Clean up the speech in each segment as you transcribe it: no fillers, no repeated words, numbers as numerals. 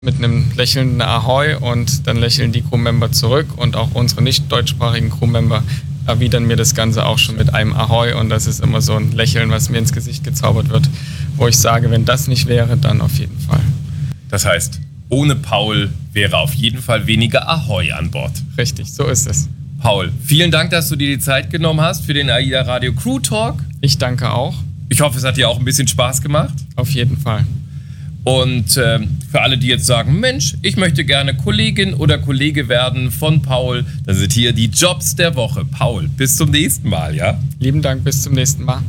mit einem lächelnden Ahoi und dann lächeln die Crewmember zurück und auch unsere nicht deutschsprachigen Crewmember erwidern mir das Ganze auch schon mit einem Ahoi und das ist immer so ein Lächeln, was mir ins Gesicht gezaubert wird, wo ich sage, wenn das nicht wäre, dann auf jeden Fall. Das heißt, ohne Paul wäre auf jeden Fall weniger Ahoi an Bord. Richtig, so ist es. Paul, vielen Dank, dass du dir die Zeit genommen hast für den AIDA Radio Crew Talk. Ich danke auch. Ich hoffe, es hat dir auch ein bisschen Spaß gemacht. Auf jeden Fall. Und für alle, die jetzt sagen, Mensch, ich möchte gerne Kollegin oder Kollege werden von Paul, dann sind hier die Jobs der Woche. Paul, bis zum nächsten Mal, ja? Lieben Dank, bis zum nächsten Mal.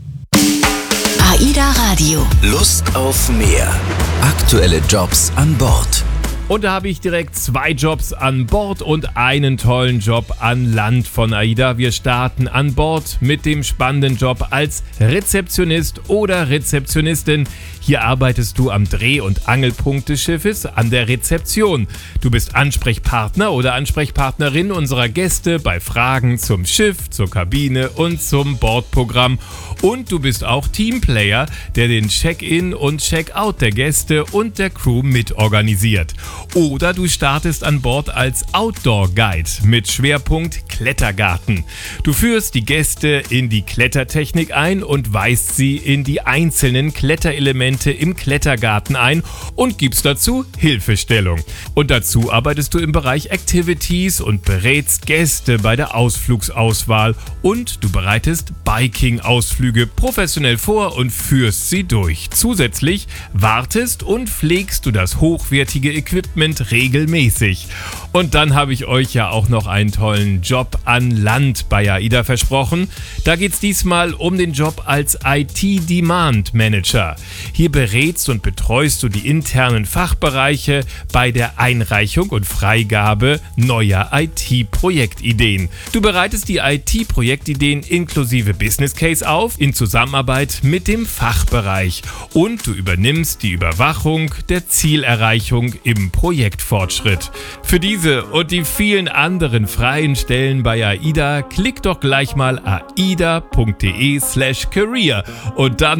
AIDA Radio. Lust auf mehr. Aktuelle Jobs an Bord. Und da habe ich direkt 2 Jobs an Bord und einen tollen Job an Land von AIDA. Wir starten an Bord mit dem spannenden Job als Rezeptionist oder Rezeptionistin. Hier arbeitest du am Dreh- und Angelpunkt des Schiffes an der Rezeption. Du bist Ansprechpartner oder Ansprechpartnerin unserer Gäste bei Fragen zum Schiff, zur Kabine und zum Bordprogramm. Und du bist auch Teamplayer, der den Check-in und Check-out der Gäste und der Crew mitorganisiert. Oder du startest an Bord als Outdoor-Guide mit Schwerpunkt Klettergarten. Du führst die Gäste in die Klettertechnik ein und weist sie in die einzelnen Kletterelemente im Klettergarten ein und gibst dazu Hilfestellung. Und dazu arbeitest du im Bereich Activities und berätst Gäste bei der Ausflugsauswahl und du bereitest Biking-Ausflüge professionell vor und führst sie durch. Zusätzlich wartest und pflegst du das hochwertige Equipment regelmäßig. Und dann habe ich euch ja auch noch einen tollen Job an Land bei AIDA versprochen. Da geht es diesmal um den Job als IT-Demand-Manager. Hier berätst und betreust du die internen Fachbereiche bei der Einreichung und Freigabe neuer IT-Projektideen. Du bereitest die IT-Projektideen inklusive Business Case auf in Zusammenarbeit mit dem Fachbereich und du übernimmst die Überwachung der Zielerreichung im Projektfortschritt. Für diese und die vielen anderen freien Stellen bei AIDA klick doch gleich mal aida.de/career und dann